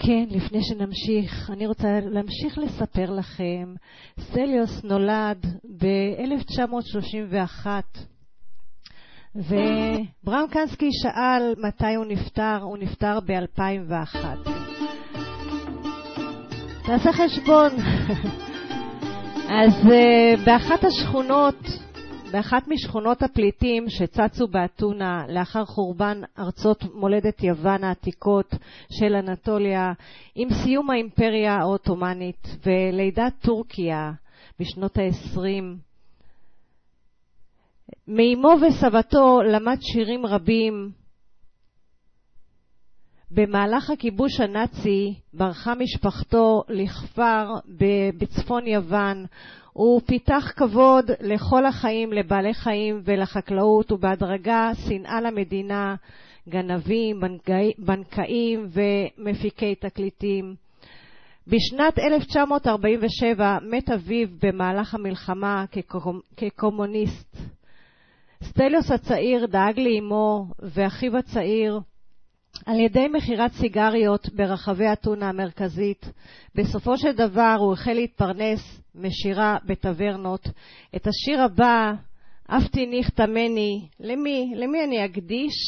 כן, לפני שנמשיך, אני רוצה להמשיך לספר לכם. סטליוס נולד ב-1931, ובראון קנסקי שאל מתי הוא נפטר. הוא נפטר ב-2001. תעשה חשבון. אז באחת משכונות הפליטים שצצו באתונה לאחר חורבן ארצות מולדת יוון העתיקות של אנטוליה, עם סיום האימפריה העות'מאנית ולידת טורקיה בשנות ה-20, מאמו וסבתו למד שירים רבים. במהלך הכיבוש הנאצי ברחה משפחתו לכפר בצפון יוון. הוא פיתח כבוד לכל החיים, לבעלי חיים ולחקלאות, ובהדרגה שנאה למדינה, גנבים, בנקאים ומפיקי תקליטים. בשנת 1947 מת אביו במהלך המלחמה כקומוניסט. סטליוס הצעיר דאג לאמו ואחיו הצעיר על ידי מחירת סיגריות ברחבי אתונה המרכזית. בסופו של דבר הוא החל להתפרנס משירה בטברנות. את השיר הבא, אף תניח תמני, למי אני אקדיש?